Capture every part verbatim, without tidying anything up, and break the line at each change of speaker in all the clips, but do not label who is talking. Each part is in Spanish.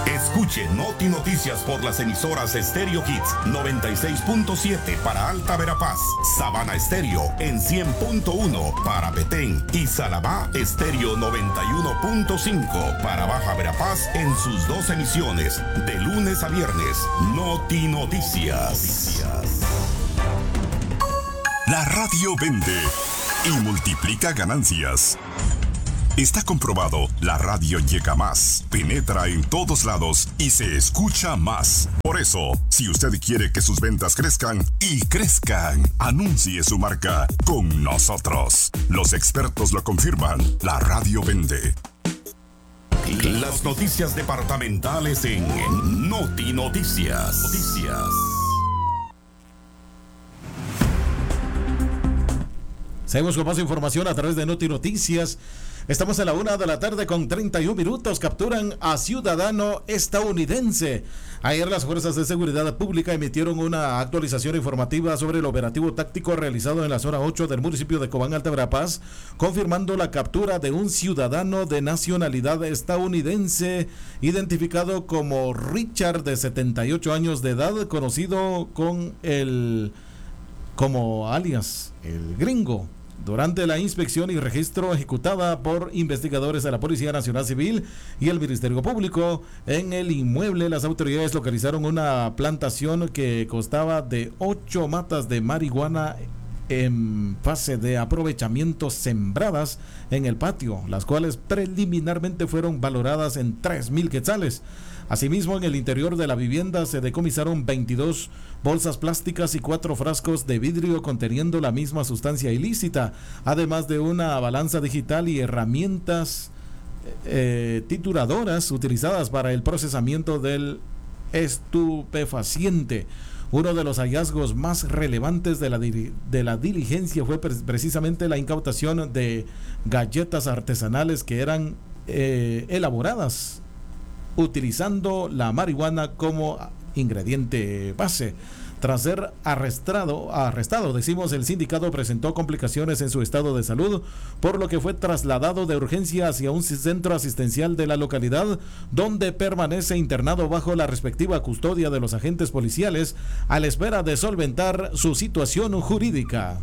Escuche Noti Noticias por las emisoras Stereo Hits noventa y seis punto siete para Alta Verapaz, Sabana Estéreo en cien punto uno para Petén y Salabá Estéreo noventa y uno punto cinco para Baja Verapaz en sus dos emisiones de lunes a viernes. Noti Noticias.
La radio vende y multiplica ganancias. Está comprobado, la radio llega más, penetra en todos lados y se escucha más. Por eso, si usted quiere que sus ventas crezcan y crezcan, anuncie su marca con nosotros. Los expertos lo confirman, la radio vende.
Las noticias departamentales en Noti Noticias. Noticias.
Seguimos con más información a través de Noti Noticias. Estamos a la una de la tarde con treinta y un minutos. Capturan a ciudadano estadounidense. Ayer las fuerzas de seguridad pública emitieron una actualización informativa sobre el operativo táctico realizado en la zona ocho del municipio de Cobán, Alta Verapaz, confirmando la captura de un ciudadano de nacionalidad estadounidense identificado como Richard, de setenta y ocho años de edad, conocido con el como alias el Gringo. Durante la inspección y registro ejecutada por investigadores de la Policía Nacional Civil y el Ministerio Público en el inmueble, las autoridades localizaron una plantación que constaba de ocho matas de marihuana en fase de aprovechamiento sembradas en el patio, las cuales preliminarmente fueron valoradas en tres mil quetzales. Asimismo, en el interior de la vivienda se decomisaron veintidós bolsas plásticas y cuatro frascos de vidrio conteniendo la misma sustancia ilícita, además de una balanza digital y herramientas eh, trituradoras utilizadas para el procesamiento del estupefaciente. Uno de los hallazgos más relevantes de la, de la diligencia fue pre- precisamente la incautación de galletas artesanales que eran eh, elaboradas utilizando la marihuana como ingrediente base. Tras ser arrestado, arrestado, decimos, el sindicado presentó complicaciones en su estado de salud, por lo que fue trasladado de urgencia hacia un centro asistencial de la localidad, donde permanece internado bajo la respectiva custodia de los agentes policiales, a la espera de solventar su situación jurídica.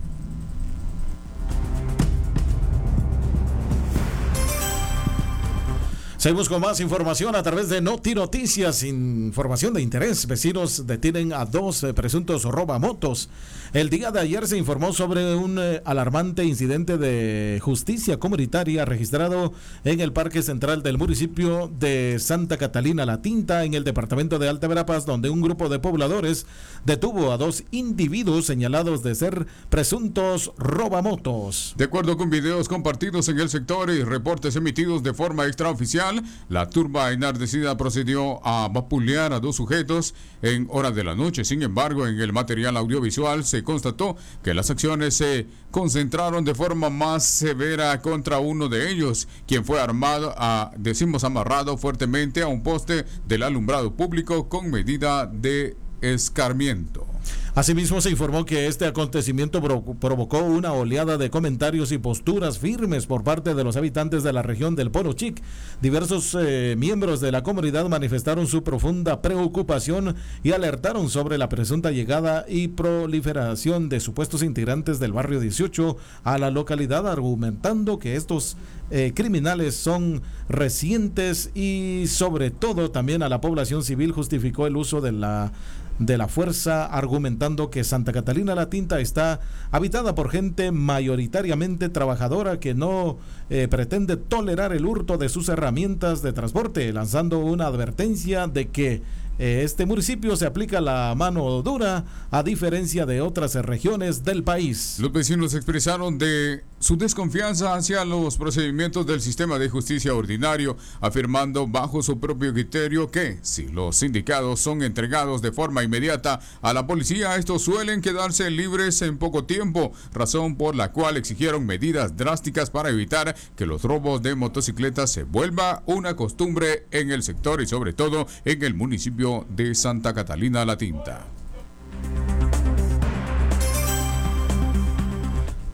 Seguimos con más información a través de Noti Noticias. Información de interés. Vecinos detienen a dos eh, presuntos robamotos. El día de ayer se informó sobre un eh, alarmante incidente de justicia comunitaria registrado en el Parque Central del municipio de Santa Catalina La Tinta, en el departamento de Alta Verapaz, donde un grupo de pobladores detuvo a dos individuos señalados de ser presuntos robamotos.
De acuerdo con videos compartidos en el sector y reportes emitidos de forma extraoficial, la turba enardecida procedió a vapulear a dos sujetos en horas de la noche. Sin embargo, en el material audiovisual se constató que las acciones se concentraron de forma más severa contra uno de ellos, quien fue armado, a, decimos amarrado fuertemente a un poste del alumbrado público con medida de escarmiento.
Asimismo, se informó que este acontecimiento provo- provocó una oleada de comentarios y posturas firmes por parte de los habitantes de la región del Polo Chic. Diversos eh, miembros de la comunidad manifestaron su profunda preocupación y alertaron sobre la presunta llegada y proliferación de supuestos integrantes del barrio dieciocho a la localidad, argumentando que estos eh, criminales son recientes y sobre todo también a la población civil justificó el uso de la de la fuerza, argumentando que Santa Catalina La Tinta está habitada por gente mayoritariamente trabajadora que no eh, pretende tolerar el hurto de sus herramientas de transporte, lanzando una advertencia de que eh, este municipio se aplica la mano dura a diferencia de otras regiones del país.
Los vecinos expresaron de su desconfianza hacia los procedimientos del sistema de justicia ordinario, afirmando bajo su propio criterio que si los sindicados son entregados de forma inmediata a la policía, estos suelen quedarse libres en poco tiempo, razón por la cual exigieron medidas drásticas para evitar que los robos de motocicletas se vuelva una costumbre en el sector y sobre todo en el municipio de Santa Catalina La Tinta.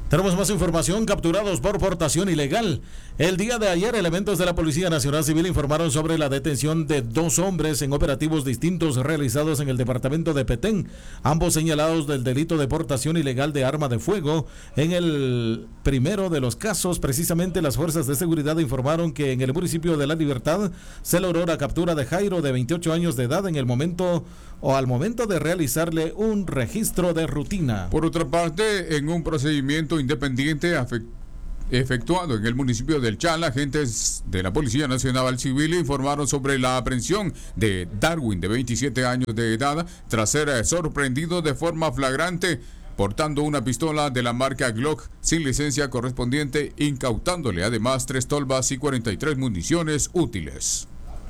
Tenemos más información. Capturados por portación ilegal. El día de ayer, elementos de la Policía Nacional Civil informaron sobre la detención de dos hombres en operativos distintos realizados en el departamento de Petén, ambos señalados del delito de portación ilegal de arma de fuego. En el primero de los casos, precisamente las fuerzas de seguridad informaron que en el municipio de La Libertad se logró la captura de Jairo, de veintiocho años de edad, en el momento o al momento de realizarle un registro de rutina.
Por otra parte, en un procedimiento independiente efectuado en el municipio del Chala, agentes de la Policía Nacional Civil informaron sobre la aprehensión de Darwin, de veintisiete años de edad, tras ser sorprendido de forma flagrante portando una pistola de la marca Glock sin licencia correspondiente, incautándole además tres tolvas y cuarenta y tres municiones útiles.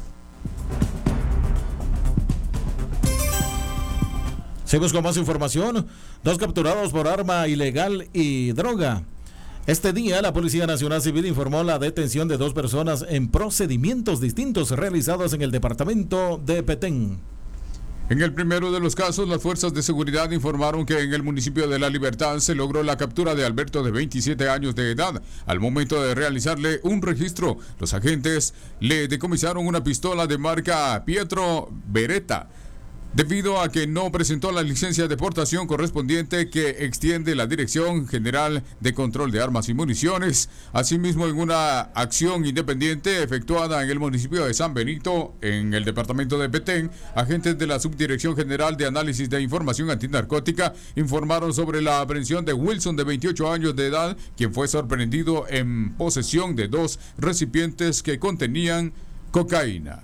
Seguimos con más información. Dos capturados por arma ilegal y droga. Este día, la Policía Nacional Civil informó la detención de dos personas en procedimientos distintos realizados en el departamento de Petén.
En el primero de los casos, las fuerzas de seguridad informaron que en el municipio de La Libertad se logró la captura de Alberto, de veintisiete años de edad. Al momento de realizarle un registro, los agentes le decomisaron una pistola de marca Pietro Beretta, debido a que no presentó la licencia de portación correspondiente que extiende la Dirección General de Control de Armas y Municiones. Asimismo, en una acción independiente efectuada en el municipio de San Benito, en el departamento de Petén, agentes de la Subdirección General de Análisis de Información Antinarcótica informaron sobre la aprehensión de Wilson, de veintiocho años de edad, quien fue sorprendido en posesión de dos recipientes que contenían cocaína.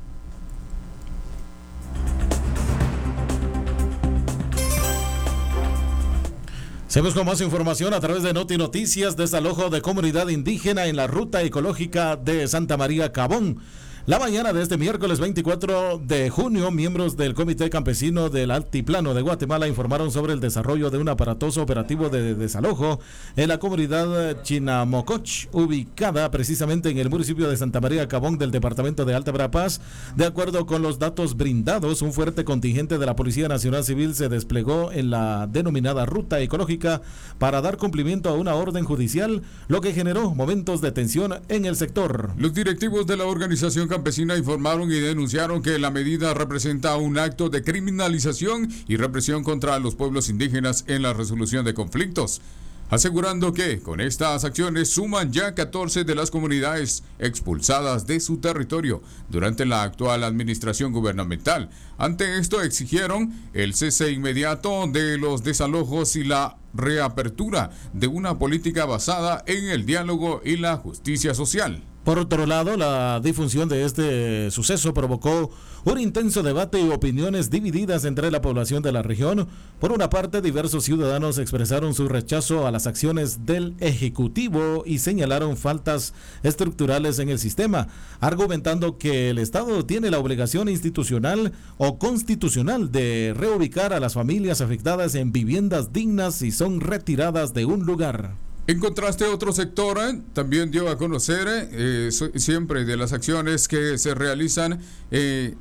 Seguimos con más información a través de Noti Noticias. Desalojo de comunidad indígena en la ruta ecológica de Santa María Cabón. La mañana de este miércoles veinticuatro de junio, miembros del Comité Campesino del Altiplano de Guatemala informaron sobre el desarrollo de un aparatoso operativo de desalojo en la comunidad Chinamococh, ubicada precisamente en el municipio de Santa María Cabón del departamento de Alta Verapaz. De acuerdo con los datos brindados, un fuerte contingente de la Policía Nacional Civil se desplegó en la denominada ruta ecológica para dar cumplimiento a una orden judicial, lo que generó momentos de tensión en el sector.
Los directivos de la organización campesina informaron y denunciaron que la medida representa un acto de criminalización y represión contra los pueblos indígenas en la resolución de conflictos, asegurando que con estas acciones suman ya catorce de las comunidades expulsadas de su territorio durante la actual administración gubernamental. Ante esto exigieron el cese inmediato de los desalojos y la reapertura de una política basada en el diálogo y la justicia social.
Por otro lado, la difusión de este suceso provocó un intenso debate y opiniones divididas entre la población de la región. Por una parte, diversos ciudadanos expresaron su rechazo a las acciones del Ejecutivo y señalaron faltas estructurales en el sistema, argumentando que el Estado tiene la obligación institucional o constitucional de reubicar a las familias afectadas en viviendas dignas si son retiradas de un lugar.
En contraste, otro sector eh, también dio a conocer eh, so, siempre de las acciones que se realizan eh,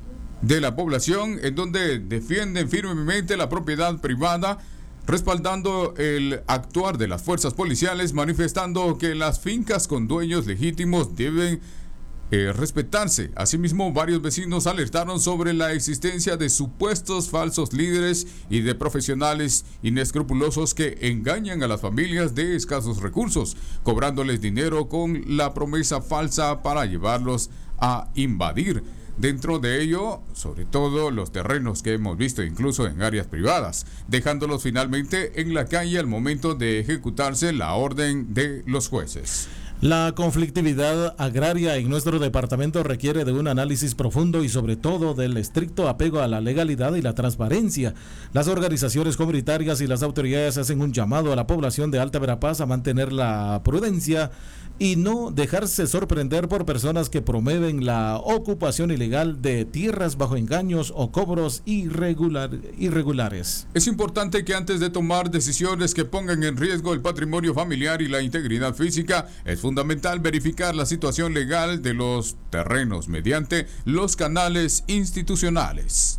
de la población, en donde defienden firmemente la propiedad privada, respaldando el actuar de las fuerzas policiales, manifestando que las fincas con dueños legítimos deben Eh, respetarse. Asimismo, varios vecinos alertaron sobre la existencia de supuestos falsos líderes y de profesionales inescrupulosos que engañan a las familias de escasos recursos, cobrándoles dinero con la promesa falsa para llevarlos a invadir. Dentro de ello, sobre todo los terrenos que hemos visto incluso en áreas privadas, dejándolos finalmente en la calle al momento de ejecutarse la orden de los jueces.
La conflictividad agraria en nuestro departamento requiere de un análisis profundo y sobre todo del estricto apego a la legalidad y la transparencia. Las organizaciones comunitarias y las autoridades hacen un llamado a la población de Alta Verapaz a mantener la prudencia y no dejarse sorprender por personas que promueven la ocupación ilegal de tierras bajo engaños o cobros irregular, irregulares.
Es importante que antes de tomar decisiones que pongan en riesgo el patrimonio familiar y la integridad física, es fundamental verificar la situación legal de los terrenos mediante los canales institucionales.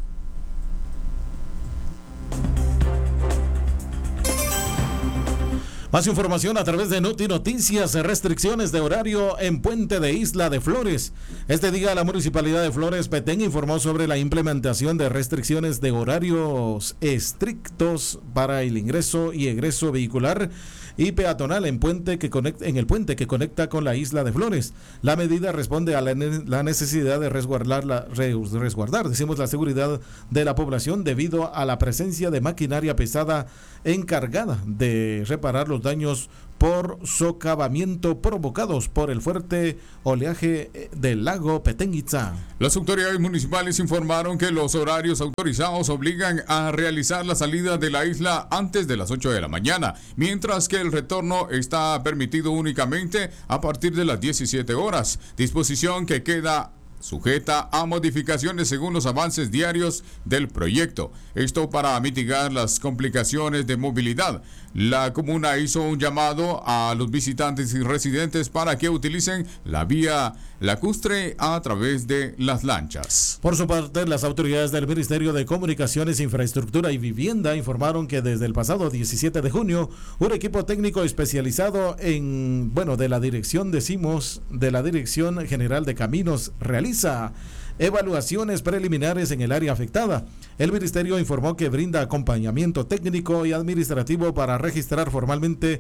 Más información a través de Noti Noticias, restricciones de horario en Puente de Isla de Flores. Este día la Municipalidad de Flores Petén informó sobre la implementación de restricciones de horarios estrictos para el ingreso y egreso vehicular y peatonal en puente que conecta, en el puente que conecta con la Isla de Flores. La medida responde a la, la necesidad de resguardar, la, resguardar, decimos, la seguridad de la población debido a la presencia de maquinaria pesada encargada de reparar los daños por socavamiento provocados por el fuerte oleaje del lago Petén-Itzá.
Las autoridades municipales informaron que los horarios autorizados obligan a realizar la salida de la isla antes de las ocho de la mañana, mientras que el retorno está permitido únicamente a partir de las diecisiete horas, disposición que queda sujeta a modificaciones según los avances diarios del proyecto. Esto para mitigar las complicaciones de movilidad. La comuna hizo un llamado a los visitantes y residentes para que utilicen la vía lacustre a través de las lanchas.
Por su parte, las autoridades del Ministerio de Comunicaciones, Infraestructura y Vivienda informaron que desde el pasado diecisiete de junio, un equipo técnico especializado en, bueno, de la dirección, decimos, de la Dirección General de Caminos, realiza evaluaciones preliminares en el área afectada. El ministerio informó que brinda acompañamiento técnico y administrativo para registrar formalmente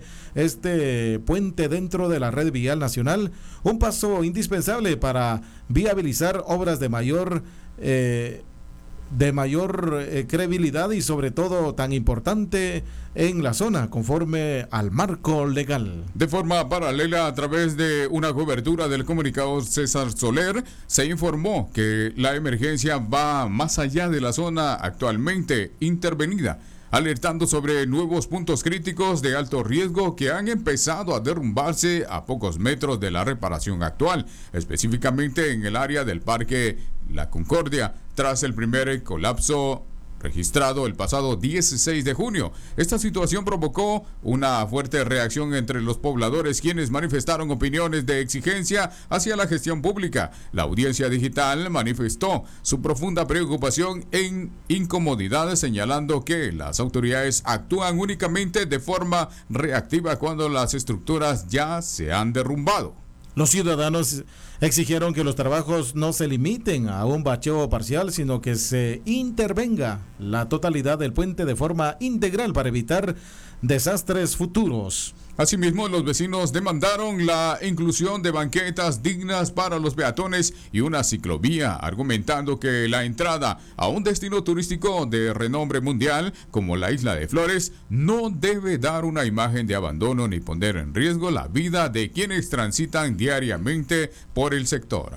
este puente dentro de la red vial nacional, un paso indispensable para viabilizar obras de mayor eh, de mayor eh, credibilidad y sobre todo tan importante en la zona conforme al marco legal.
De forma paralela, a través de una cobertura del comunicado César Soler, se informó que la emergencia va más allá de la zona actualmente intervenida, alertando sobre nuevos puntos críticos de alto riesgo que han empezado a derrumbarse a pocos metros de la reparación actual, específicamente en el área del Parque La Concordia, tras el primer colapso registrado el pasado dieciséis de junio. Esta situación provocó una fuerte reacción entre los pobladores, quienes manifestaron opiniones de exigencia hacia la gestión pública. La audiencia digital manifestó su profunda preocupación e incomodidad, señalando que las autoridades actúan únicamente de forma reactiva cuando las estructuras ya se han derrumbado.
Los ciudadanos exigieron que los trabajos no se limiten a un bacheo parcial, sino que se intervenga la totalidad del puente de forma integral para evitar desastres futuros.
Asimismo, los vecinos demandaron la inclusión de banquetas dignas para los peatones y una ciclovía, argumentando que la entrada a un destino turístico de renombre mundial como la Isla de Flores no debe dar una imagen de abandono ni poner en riesgo la vida de quienes transitan diariamente por el sector.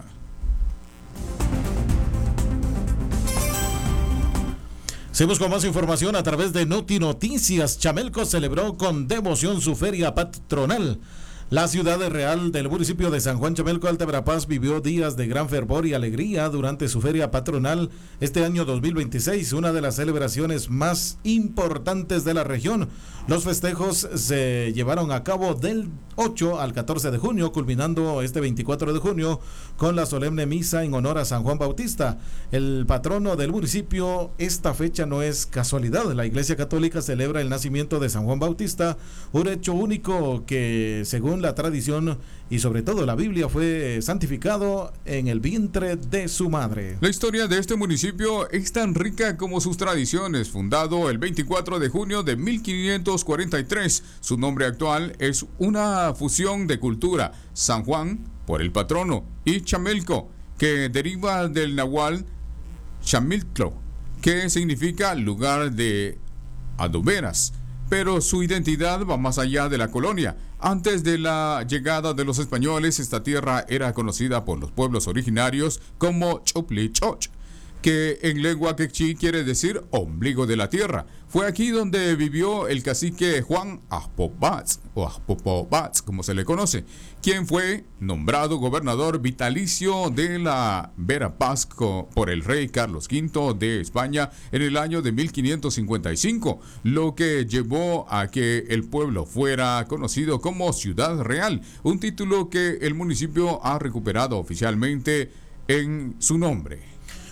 Seguimos con más información a través de Noti Noticias. Chamelco celebró con devoción su feria patronal. La ciudad real del municipio de San Juan Chamelco, Alta Verapaz, vivió días de gran fervor y alegría durante su feria patronal este año dos mil veintiséis, una de las celebraciones más importantes de la región. Los festejos se llevaron a cabo del ocho al catorce de junio, culminando este veinticuatro de junio con la solemne misa en honor a San Juan Bautista, el patrono del municipio. Esta fecha no es casualidad. La Iglesia Católica celebra el nacimiento de San Juan Bautista, un hecho único que, según la tradición y sobre todo la Biblia, fue santificado en el vientre de su madre.
La historia de este municipio es tan rica como sus tradiciones. Fundado el veinticuatro de junio de mil quinientos cuarenta y tres, su nombre actual es una fusión de cultura: San Juan por el patrono y Chamelco, que deriva del náhuatl Chamiltlo, que significa lugar de adoberas. Pero su identidad va más allá de la colonia. Antes de la llegada de los españoles, esta tierra era conocida por los pueblos originarios como Choplichoch, que en lengua quechí quiere decir ombligo de la tierra. Fue aquí donde vivió el cacique Juan Ajpobatz, o Ajpobatz, como se le conoce, quien fue nombrado gobernador vitalicio de la Verapaz por el rey Carlos quinto de España en el año de mil quinientos cincuenta y cinco, lo que llevó a que el pueblo fuera conocido como Ciudad Real, un título que el municipio ha recuperado oficialmente en su nombre.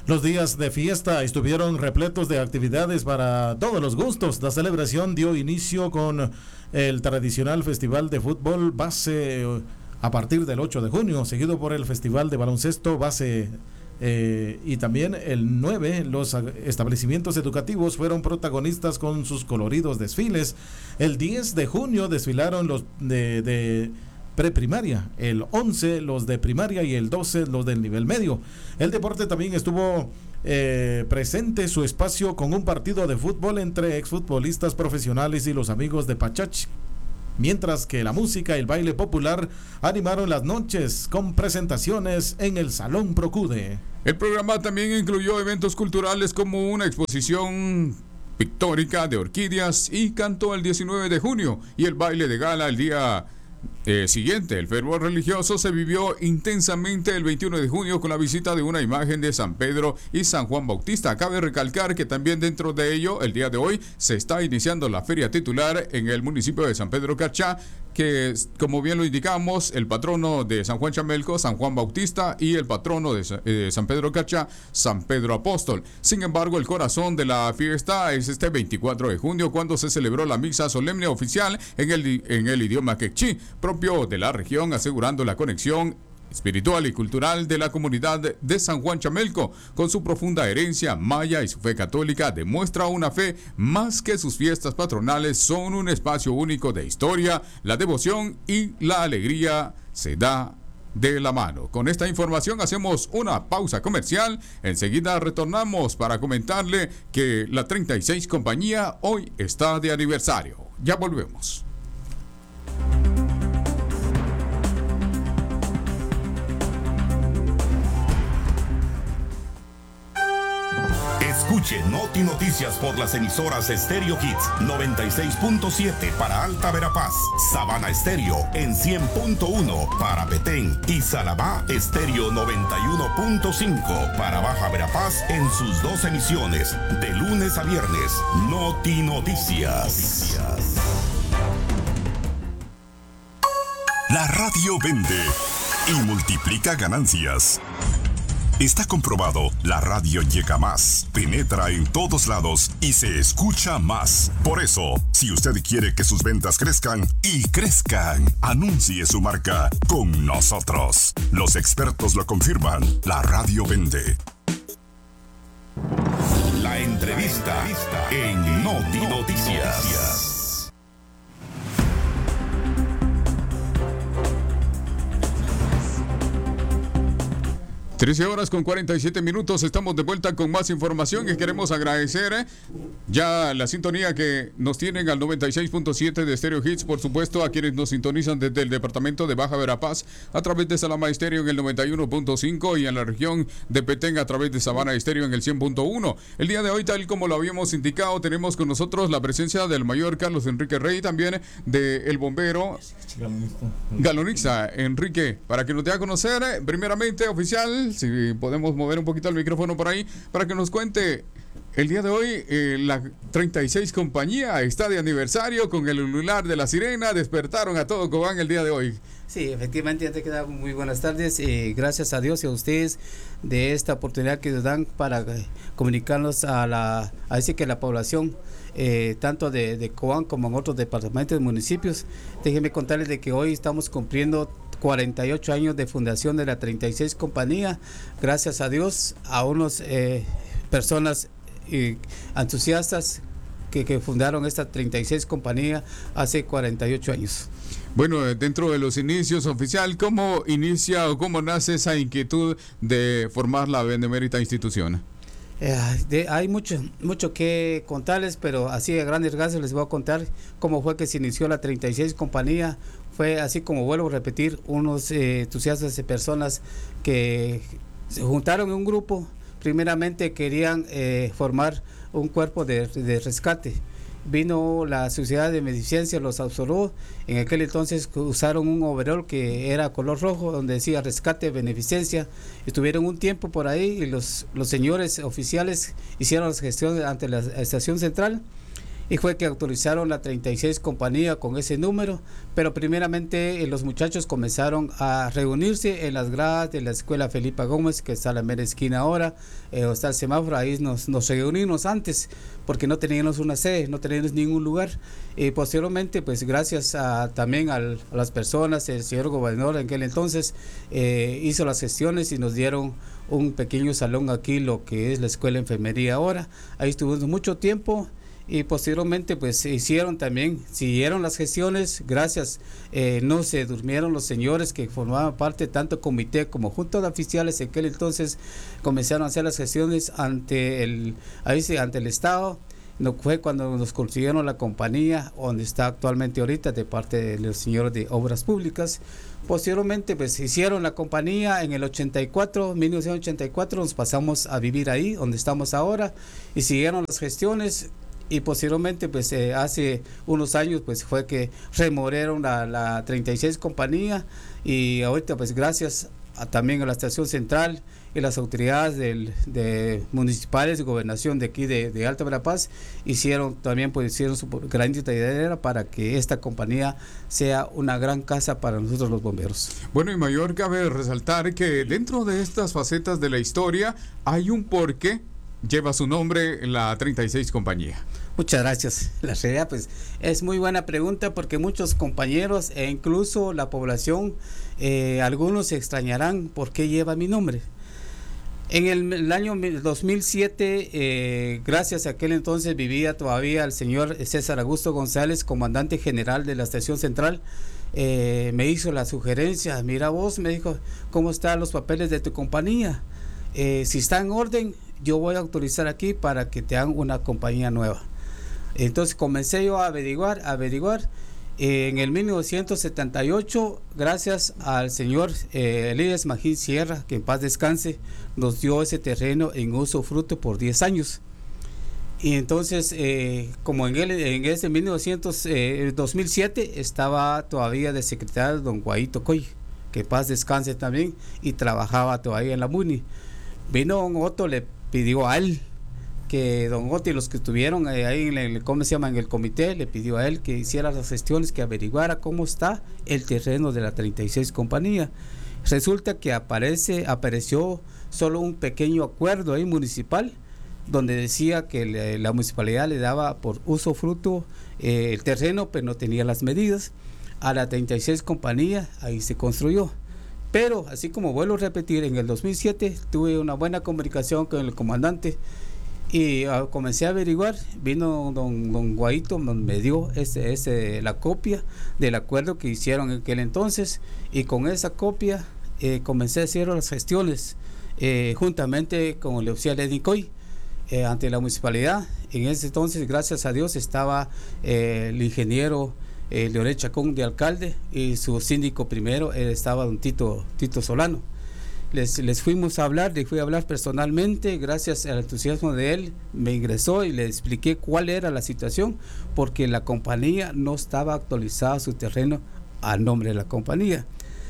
Los días de fiesta estuvieron repletos de actividades para todos los gustos. La celebración dio inicio con el tradicional Festival de Fútbol Base a partir del ocho de junio, seguido por el Festival de Baloncesto Base eh, y también el nueve. Los establecimientos educativos fueron protagonistas con sus coloridos desfiles. El diez de junio desfilaron los de... de preprimaria, el once los de primaria y el doce los del nivel medio. El deporte también estuvo eh, presente su espacio con un partido de fútbol entre exfutbolistas profesionales y los amigos de Pachach, mientras que la música y el baile popular animaron las noches con presentaciones en el Salón Procude.
El programa también incluyó eventos culturales como una exposición pictórica de orquídeas y canto el diecinueve de junio y el baile de gala el día Eh, siguiente. El fervor religioso se vivió intensamente el veintiuno de junio con la visita de una imagen de San Pedro y San Juan Bautista. Cabe recalcar que también dentro de ello, el día de hoy, se está iniciando la feria titular en el municipio de San Pedro Carchá, que, como bien lo indicamos, el patrono de San Juan Chamelco, San Juan Bautista, y el patrono de eh, San Pedro Carchá, San Pedro Apóstol. Sin embargo, el corazón de la fiesta es este veinticuatro de junio, cuando se celebró la misa solemne oficial en el, en el idioma quechí, propio de la región, asegurando la conexión espiritual y cultural de la comunidad de San Juan Chamelco. Con su profunda herencia maya y su fe católica, demuestra una fe más que sus fiestas patronales son un espacio único de historia, la devoción y la alegría se da de la mano. Con esta información hacemos una pausa comercial. Enseguida retornamos para comentarle que la treinta y seis compañía hoy está de aniversario. Ya volvemos.
Escuche Noti Noticias por las emisoras Estéreo Hits noventa y seis punto siete para Alta Verapaz, Sabana Estéreo en cien punto uno para Petén y Salabá Estéreo noventa y uno punto cinco para Baja Verapaz en sus dos emisiones de lunes a viernes. Noti Noticias.
La radio vende y multiplica ganancias. Está comprobado, la radio llega más, penetra en todos lados y se escucha más. Por eso, si usted quiere que sus ventas crezcan y crezcan, anuncie su marca con nosotros. Los expertos lo confirman, la radio vende.
La entrevista en Noti Noticias.
trece horas con cuarenta y siete minutos, estamos de vuelta con más información y queremos agradecer eh, ya la sintonía que nos tienen al noventa y seis punto siete de Estéreo Hits, por supuesto a quienes nos sintonizan desde el departamento de Baja Verapaz a través de Salama Estéreo en el noventa y uno punto cinco y en la región de Petén a través de Sabana Estéreo en el cien punto uno. El día de hoy, tal como lo habíamos indicado, tenemos con nosotros la presencia del mayor Carlos Enrique Rey, también del bombero galonista Enrique, para que nos dé a conocer eh, primeramente oficial. Si podemos mover un poquito el micrófono por ahí para que nos cuente el día de hoy. eh, la treinta y seis compañía está de aniversario con el ulular de la sirena. Despertaron a todo Cobán el día de hoy.
Sí, efectivamente, te queda muy buenas tardes. Eh, gracias a Dios y a ustedes de esta oportunidad que nos dan para eh, comunicarnos a la, a decir que la población eh, tanto de, de Cobán como en otros departamentos y municipios. Déjenme contarles de que hoy estamos cumpliendo cuarenta y ocho años de fundación de la treinta y seis compañía, gracias a Dios, a unos eh, personas eh, entusiastas que, que fundaron esta treinta y seis compañía hace cuarenta y ocho años.
Bueno, dentro de los inicios oficial, ¿cómo inicia o cómo nace esa inquietud de formar la benemérita institución?
Eh, de, hay mucho, mucho que contarles, pero así a grandes rasgos les voy a contar cómo fue que se inició la treinta y seis compañía. Fue así como vuelvo a repetir, unos eh, entusiastas de personas que se juntaron en un grupo. Primeramente querían eh, formar un cuerpo de, de rescate. Vino la Sociedad de Beneficencia, los absorbió. En aquel entonces usaron un overol que era color rojo, donde decía Rescate Beneficencia. Estuvieron un tiempo por ahí y los, los señores oficiales hicieron las gestiones ante la estación central. y fue que autorizaron la treinta y seis compañía con ese número, pero primeramente eh, los muchachos comenzaron a reunirse en las gradas de la escuela Felipa Gómez, que está a la mera esquina ahora, eh, está el semáforo, ahí nos, nos reunimos antes, porque no teníamos una sede, no teníamos ningún lugar, y posteriormente, pues gracias a, también al, a las personas, el señor gobernador en aquel entonces eh, hizo las gestiones y nos dieron un pequeño salón aquí, lo que es la escuela de enfermería ahora, ahí estuvimos mucho tiempo, y posteriormente pues se hicieron también, siguieron las gestiones, gracias, eh, no se durmieron los señores que formaban parte tanto comité como junta de oficiales en aquel entonces, comenzaron a hacer las gestiones ante el, ahí sí, ante el Estado. No fue cuando nos consiguieron la compañía donde está actualmente ahorita de parte de los señores de Obras Públicas. Posteriormente pues hicieron la compañía en el ochenta y cuatro, mil novecientos ochenta y cuatro, nos pasamos a vivir ahí donde estamos ahora y siguieron las gestiones. Y posteriormente pues eh, hace unos años pues fue que removieron la, la treinta y seis compañía, y ahorita pues gracias a, también a la estación central y las autoridades del, de municipales de gobernación de aquí de, de Alta Verapaz hicieron también pues hicieron su granita idea para que esta compañía sea una gran casa para nosotros los bomberos.
Bueno, y mayor cabe resaltar que dentro de estas facetas de la historia hay un porqué lleva su nombre la treinta y seis compañía.
Muchas gracias. La realidad pues es muy buena pregunta, porque muchos compañeros e incluso la población, eh, algunos se extrañarán por qué lleva mi nombre. En el, el año dos mil siete, eh, gracias a aquel entonces vivía todavía el señor César Augusto González, comandante general de la estación central. Eh, me hizo la sugerencia, mira vos, me dijo, ¿cómo están los papeles de tu compañía? Eh, si está en orden, yo voy a autorizar aquí para que te hagan una compañía nueva. Entonces comencé yo a averiguar, a averiguar. Eh, en el mil novecientos setenta y ocho, gracias al señor eh, Elías Magín Sierra, que en paz descanse, nos dio ese terreno en uso fruto por diez años. Y entonces, eh, como en, el, en ese mil novecientos, eh, dos mil siete, estaba todavía de secretario don Guaito Coy, que en paz descanse también, y trabajaba todavía en la MUNI. Vino don Otto, le pidió a él que don Otto y los que estuvieron ahí en el, ¿cómo se llama?, en el comité, le pidió a él que hiciera las gestiones, que averiguara cómo está el terreno de la treinta y seis compañía. Resulta que aparece, apareció solo un pequeño acuerdo ahí municipal, donde decía que le, la municipalidad le daba por uso fruto eh, el terreno, pero no tenía las medidas. A la treinta y seis compañía, ahí se construyó. Pero, así como vuelvo a repetir, en el dos mil siete tuve una buena comunicación con el comandante y uh, comencé a averiguar. Vino don, don Guaito, me dio ese, ese, la copia del acuerdo que hicieron en aquel entonces, y con esa copia eh, comencé a hacer las gestiones eh, juntamente con el oficial Edwin Coy eh, ante la municipalidad. En ese entonces, gracias a Dios, estaba eh, el ingeniero Eh, Leonel Chacón de alcalde, y su síndico primero eh, estaba don Tito, Tito Solano. Les, les fuimos a hablar, le fui a hablar personalmente, gracias al entusiasmo de él, me ingresó y le expliqué cuál era la situación, porque la compañía no estaba actualizada su terreno a nombre de la compañía.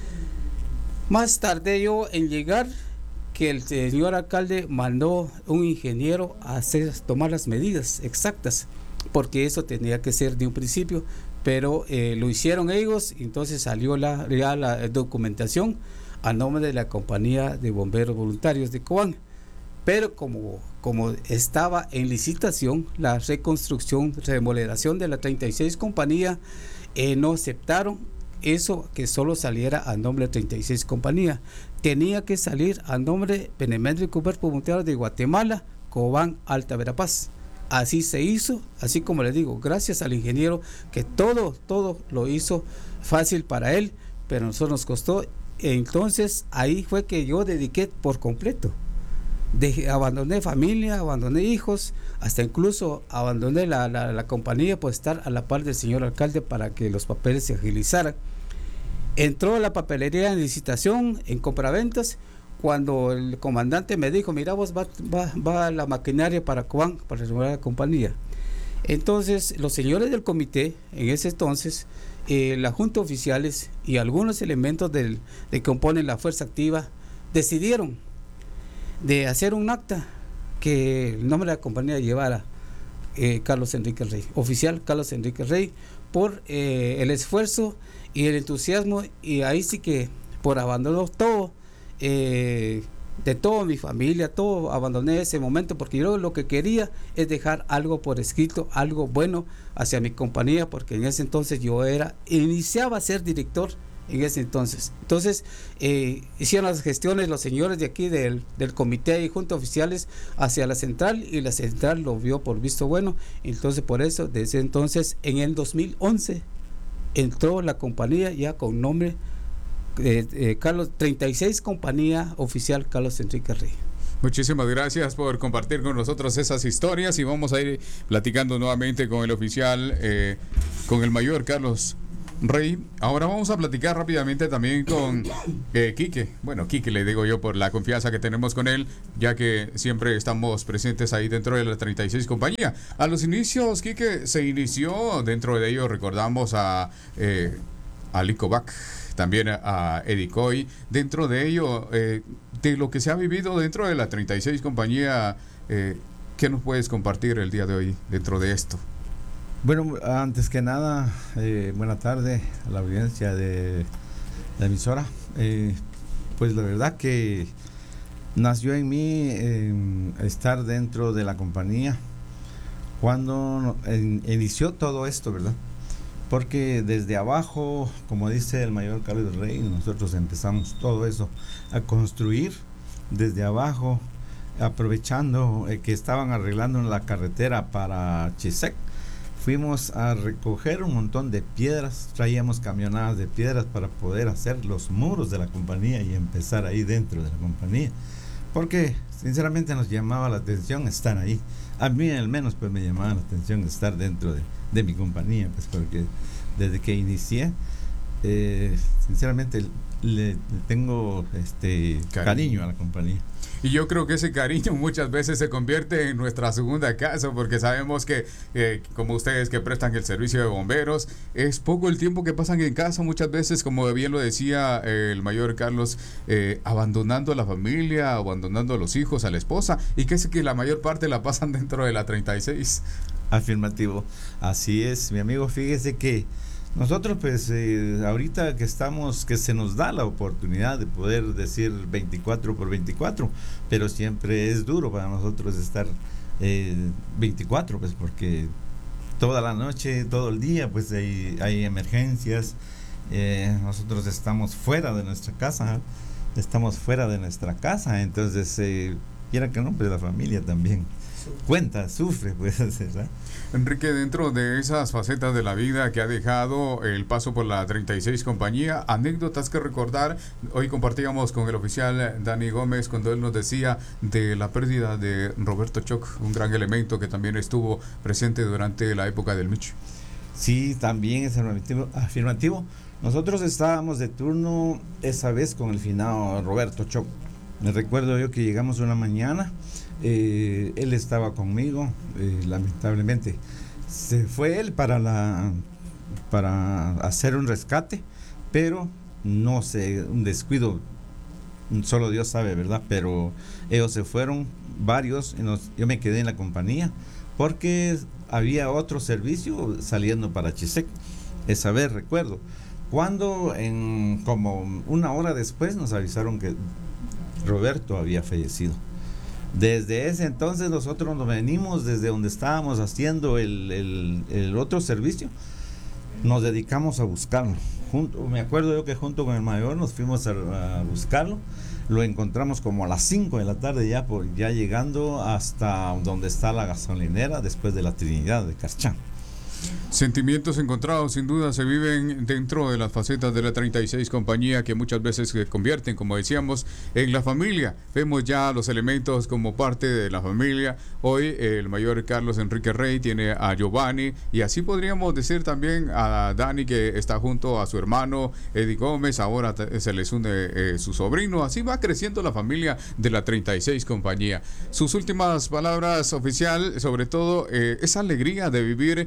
Más tardé yo en llegar, que el señor alcalde mandó un ingeniero a hacer, tomar las medidas exactas, porque eso tenía que ser de un principio, pero eh, lo hicieron ellos, y entonces salió la, ya la documentación a nombre de la compañía de bomberos voluntarios de Cobán. Pero como, como estaba en licitación la reconstrucción, remodelación de la treinta y seis compañía, eh, no aceptaron eso, que solo saliera a nombre de treinta y seis compañía. Tenía que salir a nombre de Benemérito Cuerpo Voluntario de Guatemala, Cobán, Alta Verapaz. Así se hizo, así como les digo, gracias al ingeniero, que todo, todo lo hizo fácil para él, pero a nosotros nos costó. Entonces ahí fue que yo dediqué por completo. De, abandoné familia, abandoné hijos, hasta incluso abandoné la, la, la compañía por estar a la par del señor alcalde para que los papeles se agilizaran. Entró la papelería en licitación, en compraventas, cuando el comandante me dijo, mira vos, va, va, va la maquinaria para Cobán, para renovar la compañía. Entonces los señores del comité, en ese entonces, eh, la junta de oficiales y algunos elementos del, de que componen la fuerza activa, decidieron de hacer un acta que el nombre de la compañía llevara eh, Carlos Enrique Rey, oficial Carlos Enrique Rey, por eh, el esfuerzo y el entusiasmo, y ahí sí que por abandonar todo, eh, de toda mi familia, todo abandoné ese momento, porque yo lo que quería es dejar algo por escrito, algo bueno hacia mi compañía, porque en ese entonces yo era, iniciaba a ser director en ese entonces. Entonces eh, hicieron las gestiones los señores de aquí del, del comité y junta oficiales hacia la central, y la central lo vio por visto bueno. Entonces por eso desde entonces en el dos mil once entró la compañía ya con nombre eh, eh, Carlos treinta y seis Compañía Oficial Carlos Enrique Rey.
Muchísimas gracias por compartir con nosotros esas historias, y vamos a ir platicando nuevamente con el oficial, eh, con el mayor Carlos Rey. Ahora vamos a platicar rápidamente también con eh, Quique. Bueno, Quique le digo yo por la confianza que tenemos con él, ya que siempre estamos presentes ahí dentro de la treinta y seis Compañía. A los inicios, Quique, se inició, dentro de ellos recordamos a, eh, a Licovac, también a Eddie Coy. Dentro de ello, eh, de lo que se ha vivido dentro de la treinta y seis Compañía, eh, ¿qué nos puedes compartir el día de hoy dentro de esto?
Bueno, antes que nada, eh, buena tarde a la audiencia de la emisora. Eh, pues la verdad que nació en mí eh, estar dentro de la compañía cuando en, inició todo esto, ¿verdad? Porque desde abajo, como dice el mayor Carlos Rey, nosotros empezamos todo eso a construir desde abajo, aprovechando eh, que estaban arreglando la carretera para Chisec. Fuimos a recoger un montón de piedras, traíamos camionadas de piedras para poder hacer los muros de la compañía y empezar ahí dentro de la compañía. Porque sinceramente nos llamaba la atención estar ahí. A mí al menos pues me llamaba la atención estar dentro de, de mi compañía, pues porque desde que inicié, eh, sinceramente le, le tengo este cariño. cariño a la compañía.
Y yo creo que ese cariño muchas veces se convierte en nuestra segunda casa, porque sabemos que, eh, como ustedes que prestan el servicio de bomberos, es poco el tiempo que pasan en casa, muchas veces, como bien lo decía eh, el mayor Carlos, eh, abandonando a la familia, abandonando a los hijos, a la esposa, y que es que la mayor parte la pasan dentro de la treinta y seis.
Afirmativo, así es, mi amigo. Fíjese que nosotros pues eh, ahorita que estamos, que se nos da la oportunidad de poder decir veinticuatro por veinticuatro, pero siempre es duro para nosotros estar eh, veinticuatro, pues porque toda la noche, todo el día pues hay, hay emergencias, eh, nosotros estamos fuera de nuestra casa, estamos fuera de nuestra casa, entonces eh, quiera que no, pues la familia también cuenta, sufre, pues, ¿verdad?
Enrique, dentro de esas facetas de la vida que ha dejado el paso por la treinta y seis Compañía, anécdotas que recordar. Hoy compartíamos con el oficial Dani Gómez cuando él nos decía de la pérdida de Roberto Choc, un gran elemento que también estuvo presente durante la época del Micho.
Sí, también es afirmativo, afirmativo. Nosotros estábamos de turno esa vez con el finado Roberto Choc. Me recuerdo yo que llegamos una mañana, eh, él estaba conmigo, eh, lamentablemente se fue él para la para hacer un rescate, pero no sé, un descuido, solo Dios sabe, ¿verdad? Pero ellos se fueron varios y nos, yo me quedé en la compañía porque había otro servicio saliendo para Chisec. Esa vez recuerdo cuando en como una hora después nos avisaron que Roberto había fallecido. Desde ese entonces nosotros nos venimos desde donde estábamos haciendo el, el, el otro servicio, nos dedicamos a buscarlo. Junto, me acuerdo yo que junto con el mayor nos fuimos a, a buscarlo, lo encontramos como a las cinco de la tarde ya, por, ya llegando hasta donde está la gasolinera después de la Trinidad de Carchán.
Sentimientos encontrados sin duda se viven dentro de las facetas de la treinta y seis Compañía, que muchas veces se convierten, como decíamos, en la familia. Vemos ya los elementos como parte de la familia. Hoy el mayor Carlos Enrique Rey tiene a Giovanni, y así podríamos decir también a Dani, que está junto a su hermano Eddie Gómez. Ahora se les une eh, su sobrino. Así va creciendo la familia de la treinta y seis Compañía. Sus últimas palabras, oficial, sobre todo eh, esa alegría de vivir eh,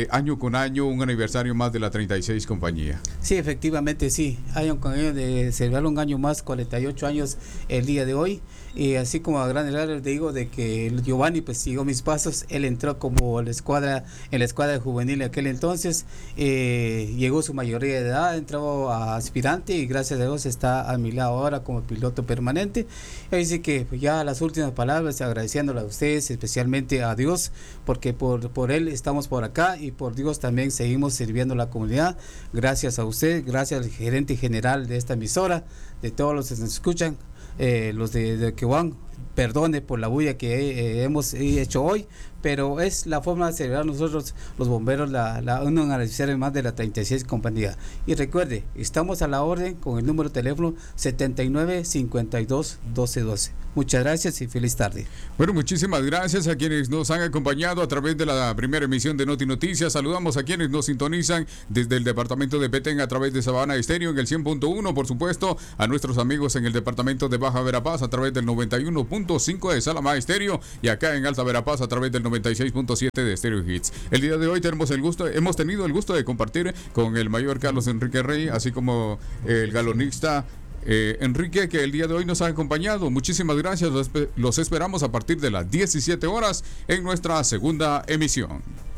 año con año un aniversario más de la treinta y seis compañía.
Sí, efectivamente, sí. Año con año de celebrar un año más, cuarenta y ocho años el día de hoy. Y así como a grandes rasgos digo de que Giovanni pues siguió mis pasos, él entró como la escuadra, en la escuadra juvenil en aquel entonces, eh, llegó su mayoría de edad, entró a aspirante y gracias a Dios está a mi lado ahora como piloto permanente. Así que pues, ya las últimas palabras, agradeciéndole a ustedes, especialmente a Dios, porque por, por él estamos por acá y por Dios también seguimos sirviendo a la comunidad. Gracias a usted, gracias al gerente general de esta emisora, de todos los que nos escuchan. Eh, los de, de Quehuán, perdone por la bulla que eh, hemos hecho hoy, pero es la forma de celebrar nosotros los bomberos la, la, un aniversario más de la treinta y seis compañía. Y recuerde, estamos a la orden con el número de teléfono setenta y nueve cincuenta y dos doce doce. Muchas gracias y feliz tarde.
Bueno, muchísimas gracias a quienes nos han acompañado a través de la primera emisión de Noti Noticias. Saludamos a quienes nos sintonizan desde el departamento de Petén a través de Sabana Estéreo en el cien punto uno, por supuesto, a nuestros amigos en el departamento de Baja Verapaz a través del noventa y uno punto cinco de Salamá Estéreo y acá en Alta Verapaz a través del noventa y seis punto siete de Stereo Hits. El día de hoy tenemos el gusto, hemos tenido el gusto de compartir con el mayor Carlos Enrique Rey, así como el galonista Eh, Enrique, que el día de hoy nos ha acompañado. Muchísimas gracias, los, los esperamos a partir de las diecisiete horas en nuestra segunda emisión.